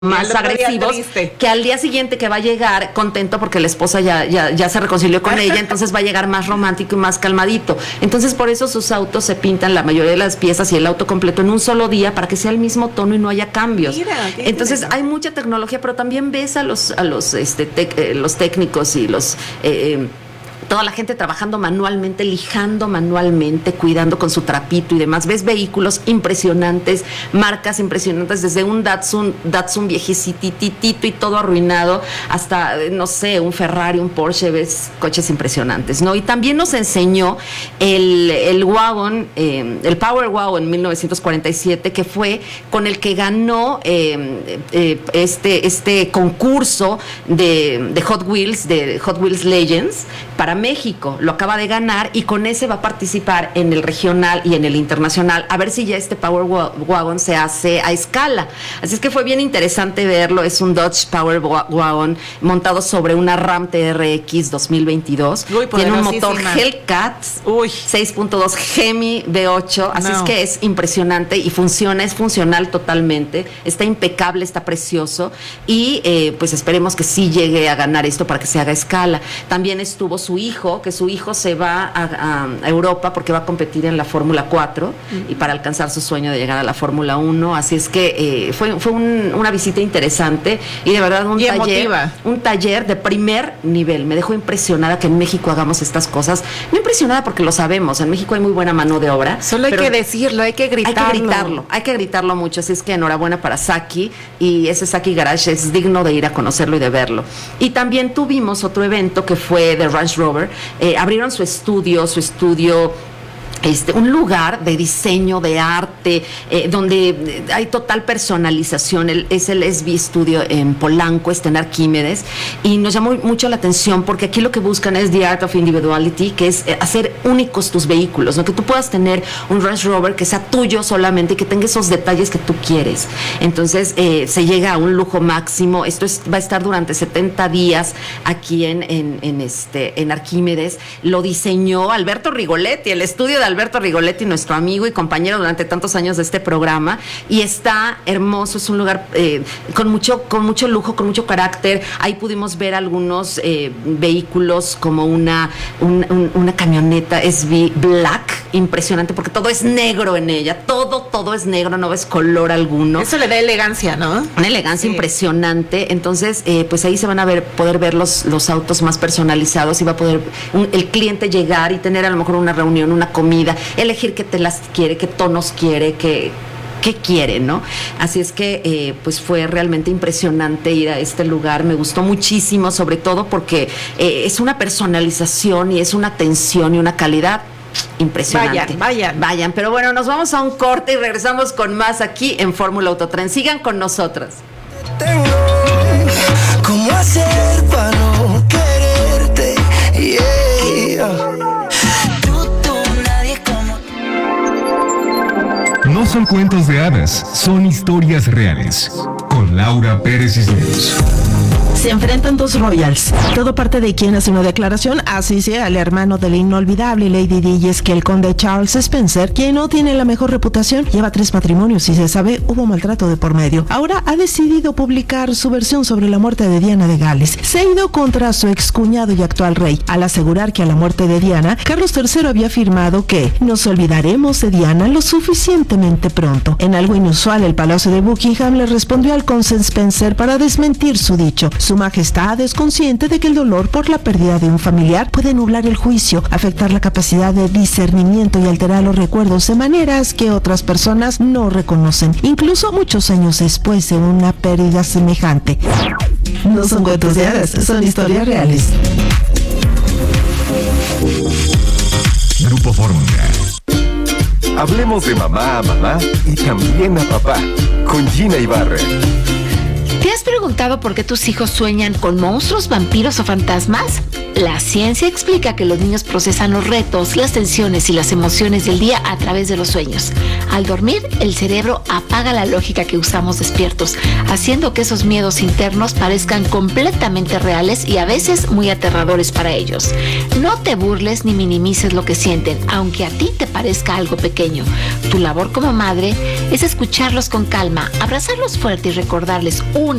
más agresivos, que al día siguiente que va a llegar contento porque la esposa ya se reconcilió con ella, entonces va a llegar más romántico y más calmadito. Entonces por eso sus autos se pintan la mayoría de las piezas y el auto completo en un solo día para que sea el mismo tono y no haya cambios. Mira, entonces hay mucha tecnología, pero también ves a los técnicos y toda la gente trabajando manualmente, lijando manualmente, cuidando con su trapito y demás. Ves vehículos impresionantes, marcas impresionantes, desde un Datsun viejecititito y todo arruinado, hasta, no sé, un Ferrari, un Porsche. Ves coches impresionantes, ¿no? Y también nos enseñó el wagon, el Power Wagon 1947, que fue con el que ganó este concurso de Hot Wheels Legends para México. Lo acaba de ganar y con ese va a participar en el regional y en el internacional, a ver si ya este Power Wagon se hace a escala. Así es que fue bien interesante verlo. Es un Dodge Power Wagon montado sobre una Ram TRX 2022. Tiene un motor Hellcat 6.2 Hemi V8, así es que es impresionante y es funcional totalmente, está impecable, está precioso y pues esperemos que sí llegue a ganar esto para que se haga escala. También estuvo su hijo, que su hijo se va a Europa porque va a competir en la Fórmula 4 y para alcanzar su sueño de llegar a la Fórmula 1, así es que fue una visita interesante y de verdad un taller de primer nivel. Me dejó impresionada que en México hagamos estas cosas, no impresionada porque lo sabemos, en México hay muy buena mano de obra. Solo hay que decirlo, hay que gritarlo. Hay que gritarlo mucho, así es que enhorabuena para Saki, y ese Saki Garage es digno de ir a conocerlo y de verlo. Y también tuvimos otro evento que fue de Range Rover. Abrieron su estudio, un lugar de diseño, de arte, donde hay total personalización. Es el SB Studio en Polanco, está en Arquímedes, y nos llamó mucho la atención porque aquí lo que buscan es the art of individuality, que es hacer únicos tus vehículos, ¿no? Que tú puedas tener un Range Rover que sea tuyo solamente y que tenga esos detalles que tú quieres. Entonces se llega a un lujo máximo. Esto va a estar durante 70 días aquí en Arquímedes. Lo diseñó Alberto Rigoletti, el estudio de Alberto Rigoletti, nuestro amigo y compañero durante tantos años de este programa, y está hermoso. Es un lugar con mucho lujo, con mucho carácter. Ahí pudimos ver algunos vehículos como una camioneta SB Black, impresionante porque todo es negro en ella, todo es negro, no ves color alguno. Eso le da elegancia, ¿no? Una elegancia impresionante. Entonces pues ahí se van a poder ver los autos más personalizados, y va a poder el cliente llegar y tener a lo mejor una reunión, una comida, elegir qué telas quiere, qué tonos quiere, qué quiere, ¿no? Así es que pues fue realmente impresionante ir a este lugar. Me gustó muchísimo, sobre todo porque es una personalización y es una atención y una calidad impresionante. Vayan. Pero bueno, nos vamos a un corte y regresamos con más aquí en Fórmula Autotren. Sigan con nosotras. ¿Cómo hacer para no quererte? Yeah. No son cuentos de hadas, son historias reales. Con Laura Pérez Cisneros. Se enfrentan dos royals. Todo parte de quien hace una declaración, así sea el hermano de la inolvidable Lady Di, y es que el conde Charles Spencer, quien no tiene la mejor reputación, lleva 3 matrimonios y se sabe hubo maltrato de por medio. Ahora ha decidido publicar su versión sobre la muerte de Diana de Gales. Se ha ido contra su excuñado y actual rey, al asegurar que a la muerte de Diana, Carlos III había afirmado que nos olvidaremos de Diana lo suficientemente pronto. En algo inusual, el Palacio de Buckingham le respondió al conde Spencer para desmentir su dicho. Su majestad es consciente de que el dolor por la pérdida de un familiar puede nublar el juicio, afectar la capacidad de discernimiento y alterar los recuerdos de maneras que otras personas no reconocen, incluso muchos años después de una pérdida semejante. No son cuentos de hadas, son historias reales. Grupo Fórmula. Hablemos de mamá a mamá y también a papá, con Gina Ibarra. ¿Te has preguntado preguntado por qué tus hijos sueñan con monstruos, vampiros o fantasmas? La ciencia explica que los niños procesan los retos, las tensiones y las emociones del día a través de los sueños. Al dormir, el cerebro apaga la lógica que usamos despiertos, haciendo que esos miedos internos parezcan completamente reales y a veces muy aterradores para ellos. No te burles ni minimices lo que sienten, aunque a ti te parezca algo pequeño. Tu labor como madre es escucharlos con calma, abrazarlos fuerte y recordarles una